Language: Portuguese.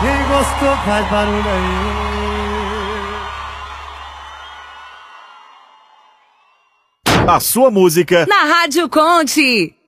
Quem gostou faz barulho aí. A sua música Na Rádio Conte.